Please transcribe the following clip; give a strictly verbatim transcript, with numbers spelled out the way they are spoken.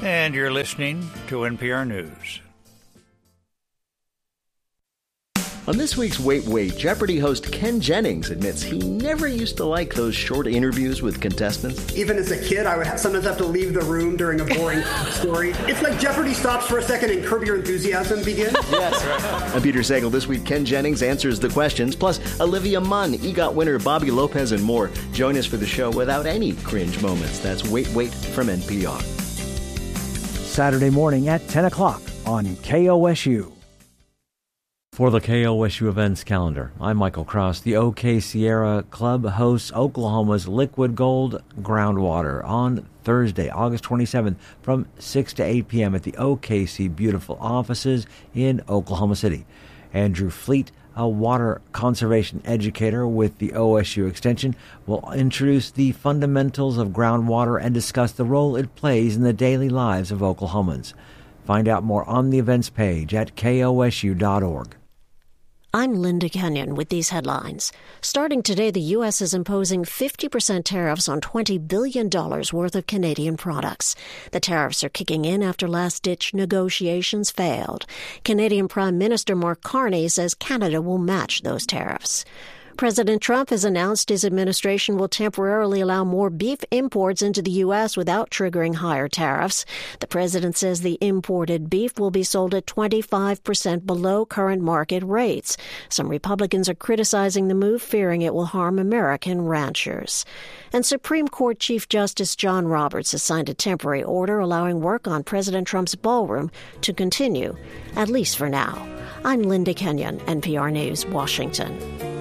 And you're listening to N P R News. On this week's Wait, Wait, Jeopardy host Ken Jennings admits he never used to like those short interviews with contestants. Even as a kid, I would have, sometimes have to leave the room during a boring story. It's like Jeopardy stops for a second and Curb Your Enthusiasm begins. Yes. I'm Peter Sagal. This week, Ken Jennings answers the questions, plus Olivia Munn, EGOT winner Bobby Lopez, and more. Join us for the show without any cringe moments. That's Wait, Wait from N P R. Saturday morning at ten o'clock on K O S U. For the K O S U events calendar, I'm Michael Cross. The OK Sierra Club hosts Oklahoma's Liquid Gold Groundwater on Thursday, August twenty-seventh from six to eight p.m. at the O K C Beautiful offices in Oklahoma City. Andrew Fleet, a water conservation educator with the O S U Extension, will introduce the fundamentals of groundwater and discuss the role it plays in the daily lives of Oklahomans. Find out more on the events page at K O S U dot org. I'm Linda Kenyon with these headlines. Starting today, the U S is imposing fifty percent tariffs on twenty billion dollars worth of Canadian products. The tariffs are kicking in after last-ditch negotiations failed. Canadian Prime Minister Mark Carney says Canada will match those tariffs. President Trump has announced his administration will temporarily allow more beef imports into the U S without triggering higher tariffs. The president says the imported beef will be sold at twenty-five percent below current market rates. Some Republicans are criticizing the move, fearing it will harm American ranchers. And Supreme Court Chief Justice John Roberts has signed a temporary order allowing work on President Trump's ballroom to continue, at least for now. I'm Linda Kenyon, N P R News, Washington.